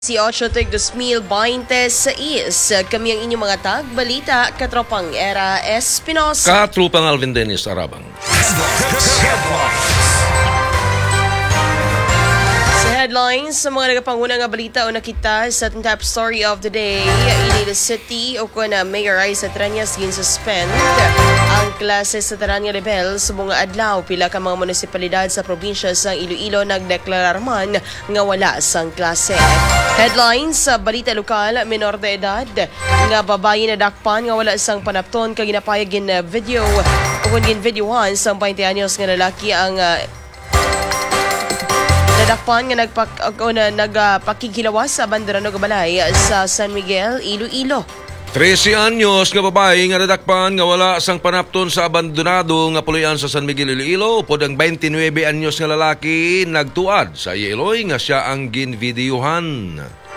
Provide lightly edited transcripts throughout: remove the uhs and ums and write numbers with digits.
Si 8 tig 2026, kami ang inyong mga tagbalita, katropang Era Espinosa. Katrupang Alvin Dennis Arabang. Sa headlines, sa mga nagapanguna nga balita o nakita sa ating top story of the day, Iloilo City o kuna Mayor Isa Tranyas gin-suspend ang klase sa Taranya Rebel sa mga adlaw. Pila ka mga munisipalidad sa probinsya sa Iloilo nagdeklarar man nga wala sang klase. Headlines sa balita lokal, minor de edad nga babae na dakpan nga wala sang panapton kag ginapayag gin video o kung gin videohan sang 20 anyos nga lalaki ang nadakpan nga nagpakikilawas sa Bandarano Balay sa San Miguel, Iloilo. 13 anyos nga babae nga nadakpan nga wala sang panapton sa abandonado nga puloy-an sa San Miguel, Iloilo. Pod ang 29 anyos nga lalaki nagtuad sa Iloy nga siya ang ginvideohan.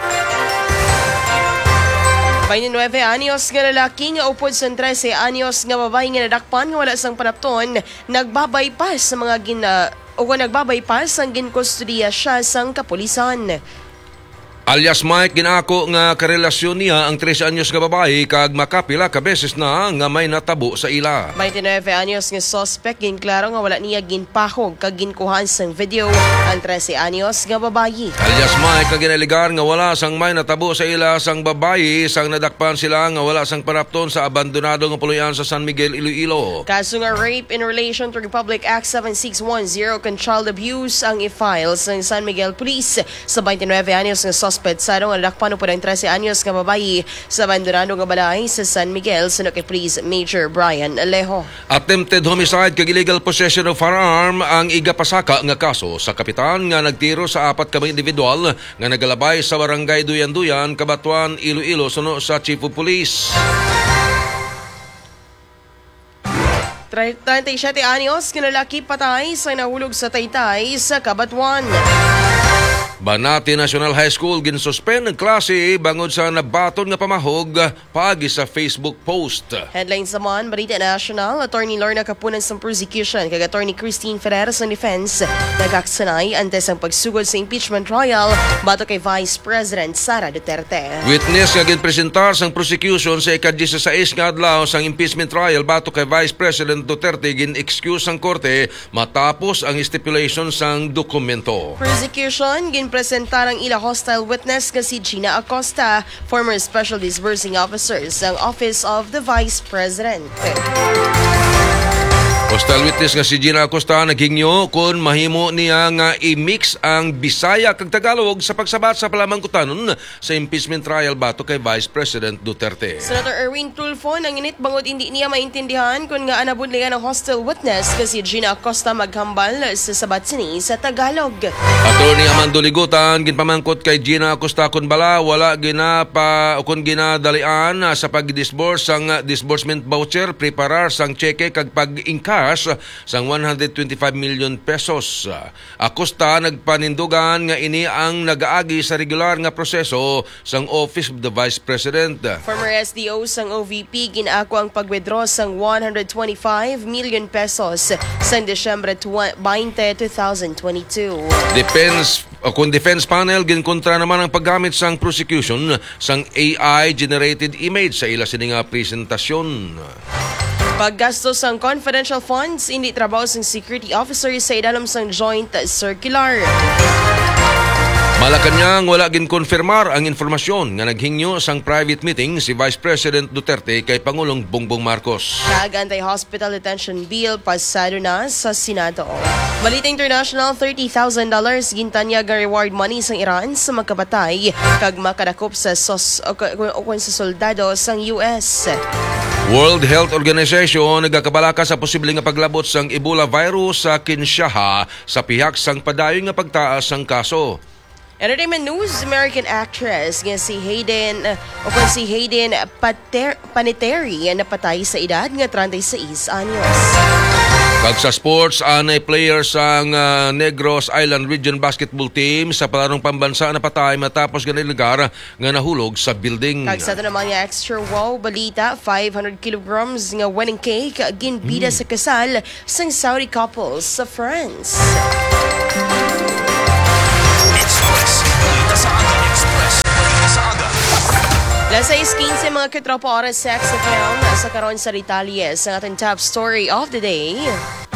29 anyos nga lalaki nga upod sa 13 anyos nga babae nga nadakpan nga wala sang panapton nagbabaypas sa mga nagbabaypas ang ginkustodiya siya sang kapulisan. Alias Mike, ginako nga karelasyon niya ang 13 anyos nga babae kag makapila ka beses na nga may natabo sa ila. 29 anyos nga suspect ginklaro nga wala niya ginpahog kag ginkuhan sang video ang 13 anyos nga babae. Alias Mike, kag ginaligar nga wala sang may natabo sa ila sang babae sang nadakpan sila nga wala sang panapton sa abandonado nga puloy-an sa San Miguel, Iloilo. Kaso nga rape in relation to Republic Act 7610 kang child abuse ang i-file sa San Miguel Police sa 29 anyos nga suspect sa nga nadakpan po ng 13 anyos nga babae sa Abandonado nga balay sa San Miguel sa Police Major Brian Alejo. Attempted homicide kag illegal possession of firearm ang igapasaka nga kaso sa kapitan nga nagtiro sa 4 ka mga individual nga nagalabay sa barangay Duyan-Duyan, Cabatuan, Iloilo suno sa Chief of Police. 37 anyos nga lalaki patay sa nahulog sa Taytay sa Cabatuan. Banati National High School ginsuspend ng klase bangod sa nabaton nga pamahog paagi sa Facebook post. Headlines naman, Balita National, Attorney Lorna Kapunan sa prosecution kag Attorney Christine Ferreira sa defense nagaksanay antes ang pagsugod sa impeachment trial bato kay Vice President Sara Duterte. Witness nga ginpresentar sang prosecution sa ika-16 nga adlaw sang impeachment trial bato kay Vice President Duterte gin-excuse ang korte matapos ang stipulation sang dokumento. Prosecution ginpresentar ang ila hostile witness nga si Gina Acosta, former Special Disbursing Officer sa Office of the Vice President. Hostile witness nga si Gina Acosta naghingyo kung mahimo niya nga i-mix ang Bisaya kag Tagalog sa pagsabat sa palamangkutanon sa impeachment trial bato kay Vice President Duterte. Senator Erwin Tulfo nanginit bangod hindi niya maintindihan kung nga anabudlian ang hostile witness kasi Gina Acosta maghambal sa sabat sini sa Tagalog. Attorney Amando Ligutan ginpamangkot kay Gina Acosta kun bala wala ginadalian sa pag-disburse sang disbursement voucher, preparar sang cheque kag pag-ingkas sang 125 million pesos. Acosta nagpanindugan nga ini ang nagaagi sa regular nga proseso sang Office of the Vice President. Former SDO sang OVP ginako ang pag-withdraw sang 125 million pesos sang Desyembre 20, 2022. Defense panel ginkontra naman ang paggamit sang prosecution sang AI-generated image sa ila sini nga presentasyon. Paggastos sang confidential funds, hindi trabaho sang security officer sa idalom sang joint circular. Malacanang wala ginkonfirmar ang informasyon nga naghingyo sang private meeting si Vice President Duterte kay Pangulong Bongbong Marcos. Kag anti-hospital detention bill pasado na sa Senado. Balita International, $30,000 gintanyag nga reward money sang Iran sa magkabatay kag makadakop sa soldado sang US. World Health Organization nagakabalaka sa posibleng nga paglabot sang Ebola virus sa Kinshasa sa pihak sang padayon nga pagtaas sang kaso. Entertainment news, American actress nga si Hayden Panettiere napatay sa edad nga 36 anyos. Kag sa sports, anay player sang Negros Island Region Basketball Team sa palarong pambansa na patay matapos ganang lugar nga nahulog sa building. Kag sa ito naman nga extra wow balita, 500 kilograms nga wedding cake ginbida sa kasal sang Saudi couples sa France. Express. Balita sa ating Express. Nasa 15 mga katropa oras sa XFM sa karon sa detalye sa ating top story of the day.